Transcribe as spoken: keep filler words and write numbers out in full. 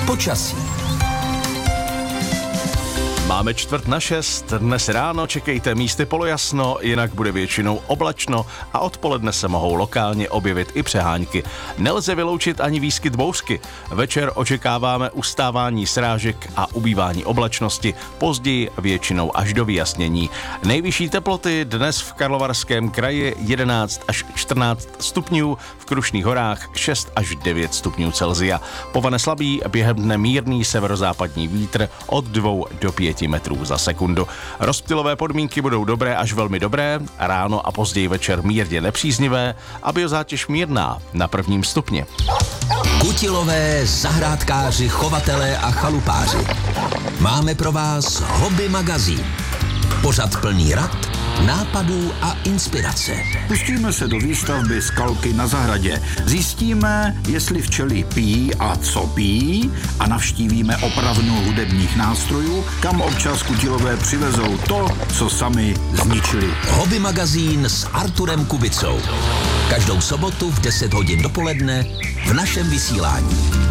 Počasí. Máme čtvrt na šest, dnes ráno čekejte místy polojasno, jinak bude většinou oblačno a odpoledne se mohou lokálně objevit i přehánky. Nelze vyloučit ani výskyt bouřky. Večer očekáváme ustávání srážek a ubývání oblačnosti, později většinou až do vyjasnění. Nejvyšší teploty dnes v Karlovarském kraji jedenáct až čtrnáct stupňů, v Krušných horách šest až devět stupňů Celsia. Povane slabý, během dne mírný severozápadní vítr od dvou do pěti metrů za sekundu. Rozptylové podmínky budou dobré až velmi dobré, ráno a později večer mírně nepříznivé a biozátěž mírná na prvním stupni. Kutilové, zahrádkáři, chovatelé a chalupáři. Máme pro vás Hobby magazín. Pořad plný rad, nápadů a inspirace. Pustíme se do výstavby skalky na zahradě. Zjistíme, jestli včely pijí a co pijí a navštívíme opravnu hudebních nástrojů, kam občas kutilové přivezou to, co sami zničili. Hobby magazín s Arturem Kubicou. Každou sobotu v deset hodin dopoledne v našem vysílání.